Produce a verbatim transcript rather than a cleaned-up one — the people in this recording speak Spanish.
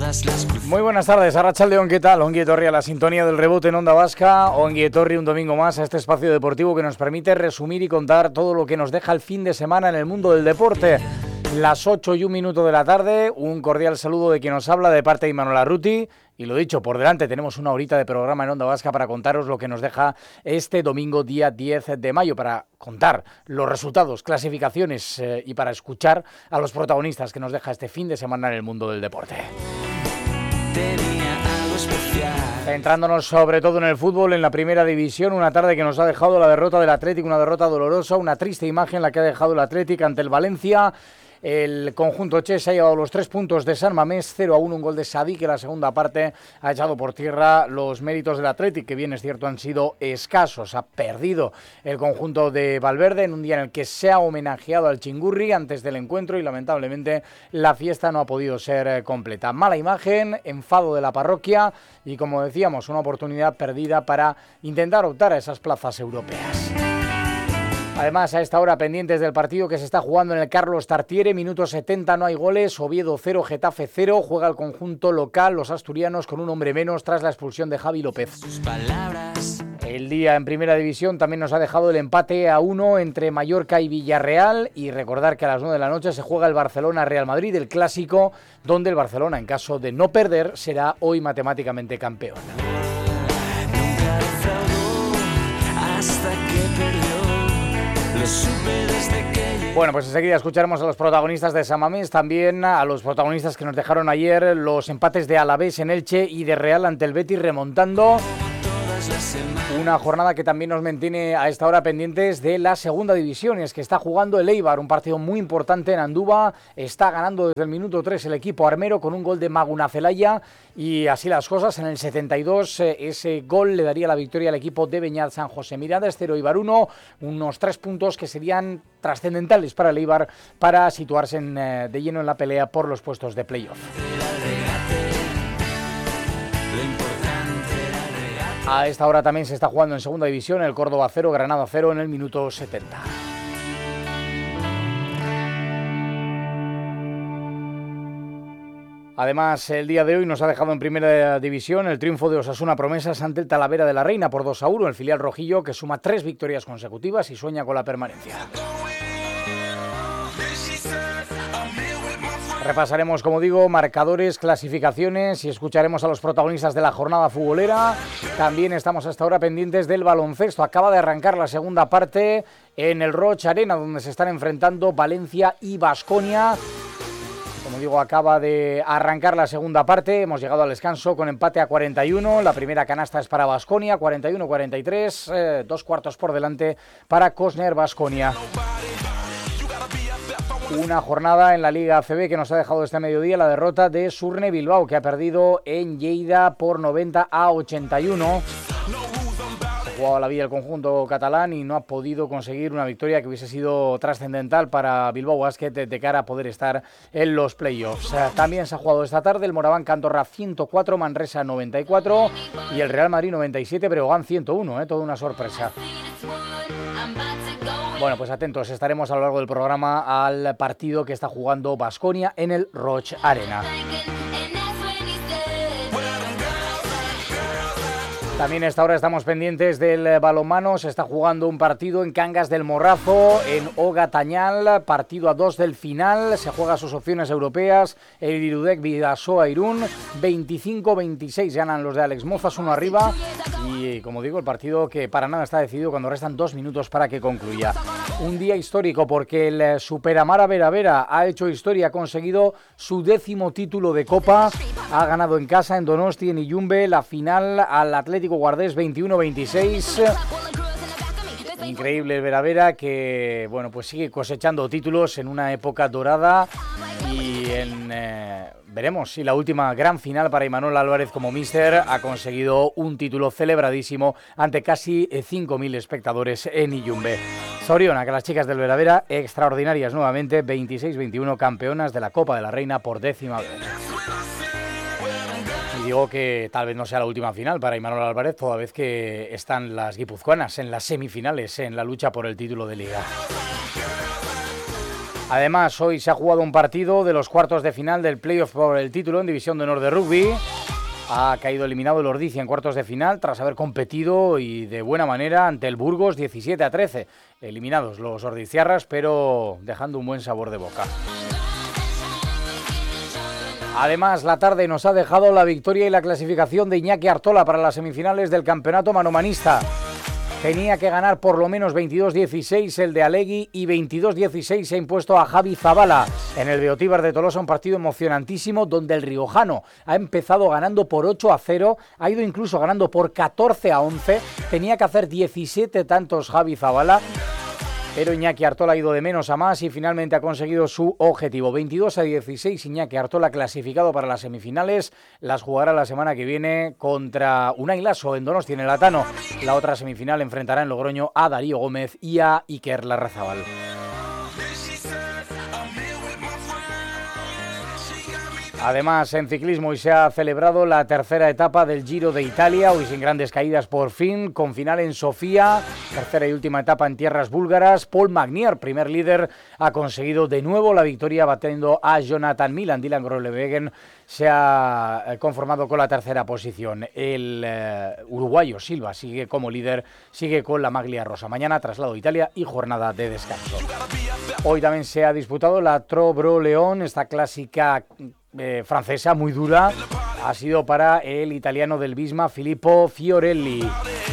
todas las cruces. Muy buenas tardes, Arratsaldeon, ¿qué tal? Ongi etorri a la sintonía del rebote en Onda Vasca. Ongi etorri un domingo más a este espacio deportivo que nos permite resumir y contar todo lo que nos deja el fin de semana en el mundo del deporte. Las ocho y un minuto de la tarde, un cordial saludo de quien nos habla de parte de Imanol Arruti. Y lo dicho, por delante tenemos una horita de programa en Onda Vasca para contaros lo que nos deja este domingo día diez de mayo, para contar los resultados, clasificaciones eh, y para escuchar a los protagonistas que nos deja este fin de semana en el mundo del deporte. Tenía algo especial. Centrándonos sobre todo en el fútbol, en la primera división, una tarde que nos ha dejado la derrota del Athletic, una derrota dolorosa, una triste imagen la que ha dejado el Athletic ante el Valencia. El conjunto Che se ha llevado los tres puntos de San Mamés, cero a uno, un gol de Sadí que la segunda parte ha echado por tierra los méritos del Athletic, que bien es cierto han sido escasos. Ha perdido el conjunto de Valverde en un día en el que se ha homenajeado al Chingurri antes del encuentro y lamentablemente la fiesta no ha podido ser completa. Mala imagen, enfado de la parroquia y, como decíamos, una oportunidad perdida para intentar optar a esas plazas europeas. Además, a esta hora pendientes del partido que se está jugando en el Carlos Tartiere, minuto setenta, no hay goles, Oviedo cero, Getafe cero, juega el conjunto local, los asturianos con un hombre menos tras la expulsión de Javi López. Sus palabras. El día en Primera División también nos ha dejado el empate a uno entre Mallorca y Villarreal, y recordar que a las nueve de la noche se juega el Barcelona-Real Madrid, el clásico, donde el Barcelona, en caso de no perder, será hoy matemáticamente campeón. Nunca defraudó hasta que perdió. Lo supe desde que... Bueno, pues enseguida escucharemos a los protagonistas de San Mamés, también a los protagonistas que nos dejaron ayer los empates de Alavés en Elche y de Real ante el Betis, remontando una jornada que también nos mantiene a esta hora pendientes de la segunda división. Es que está jugando el Eibar, un partido muy importante en Andúba, está ganando desde el minuto tres el equipo armero con un gol de Maguna Celaya, y así las cosas, en el setenta y dos eh, ese gol le daría la victoria al equipo de Beñat San José. Mirades cero Eibar uno, unos tres puntos que serían trascendentales para el Eibar para situarse en, eh, de lleno en la pelea por los puestos de playoff. A esta hora también se está jugando en segunda división el Córdoba cero, Granada cero en el minuto setenta. Además, el día de hoy nos ha dejado en primera división el triunfo de Osasuna Promesas ante el Talavera de la Reina por dos a uno, el filial rojillo que suma tres victorias consecutivas y sueña con la permanencia. Repasaremos, como digo, marcadores, clasificaciones y escucharemos a los protagonistas de la jornada futbolera. También estamos hasta ahora pendientes del baloncesto. Acaba de arrancar la segunda parte en el Roig Arena, donde se están enfrentando Valencia y Baskonia. Como digo, acaba de arrancar la segunda parte. Hemos llegado al descanso con empate a cuarenta y uno. La primera canasta es para Baskonia, cuarenta y uno cuarenta y tres. Eh, dos cuartos por delante para Cosner Baskonia. Una jornada en la Liga A C B que nos ha dejado este mediodía la derrota de Surne Bilbao, que ha perdido en Lleida por noventa a ochenta y uno. Se jugaba la vida el conjunto catalán y no ha podido conseguir una victoria que hubiese sido trascendental para Bilbao Basket de cara a poder estar en los playoffs. También se ha jugado esta tarde el Moraván Andorra ciento cuatro, Manresa noventa y cuatro y el Real Madrid noventa y siete, Breogán ciento uno, ¿eh? Toda una sorpresa. Bueno, pues atentos, estaremos a lo largo del programa al partido que está jugando Baskonia en el Roig Arena. También a esta hora estamos pendientes del balonmano. Se está jugando un partido en Cangas del Morrazo, en Oga Tañal, partido a dos del final. Se juega sus opciones europeas. El Irudek Bidasoa Irún, veinticinco veintiséis ganan los de Alex Mozas, uno arriba. Y como digo, el partido que para nada está decidido cuando restan dos minutos para que concluya. Un día histórico porque el Superamara Vera Vera ha hecho historia, ha conseguido su décimo título de Copa. Ha ganado en casa, en Donosti, en Illumbe, la final al Atlético Guardés veintiuno veintiséis. Increíble el Vera Vera, que bueno, pues sigue cosechando títulos en una época dorada y en, eh, veremos si la última gran final para Imanol Álvarez como míster ha conseguido un título celebradísimo ante casi cinco mil espectadores en Illumbe. Soriona, que las chicas del Vera Vera, extraordinarias nuevamente, veintiséis veintiuno, campeonas de la Copa de la Reina por décima vez. Y digo que tal vez no sea la última final para Imanol Álvarez, toda vez que están las guipuzcoanas en las semifinales en la lucha por el título de Liga. Además, hoy se ha jugado un partido de los cuartos de final del playoff por el título en División de Honor de Rugby. Ha caído eliminado el Ordizia en cuartos de final tras haber competido y de buena manera ante el Burgos diecisiete a trece. Eliminados los ordiciarras, pero dejando un buen sabor de boca. Además, la tarde nos ha dejado la victoria y la clasificación de Iñaki Artola para las semifinales del campeonato manomanista. Tenía que ganar por lo menos veintidós dieciséis el de Alegui y veintidós dieciséis se ha impuesto a Javi Zabala en el Beotíbar de Tolosa, un partido emocionantísimo donde el riojano ha empezado ganando por ocho a cero, ha ido incluso ganando por catorce a once, tenía que hacer diecisiete tantos Javi Zabala, pero Iñaki Artola ha ido de menos a más y finalmente ha conseguido su objetivo. veintidós a dieciséis, Iñaki Artola clasificado para las semifinales. Las jugará la semana que viene contra Unai Laso en Donostia, en el Atano. La otra semifinal enfrentará en Logroño a Darío Gómez y a Iker Larrazábal. Además, en ciclismo hoy se ha celebrado la tercera etapa del Giro de Italia, hoy sin grandes caídas por fin, con final en Sofía, tercera y última etapa en tierras búlgaras. Paul Magnier, primer líder, ha conseguido de nuevo la victoria batiendo a Jonathan Milan. Dylan Groenewegen se ha conformado con la tercera posición. El eh, uruguayo Silva sigue como líder, sigue con la maglia rosa. Mañana traslado a Italia y jornada de descanso. Hoy también se ha disputado la Trobro León, esta clásica Eh, francesa muy dura, ha sido para el italiano del Visma Filippo Fiorelli.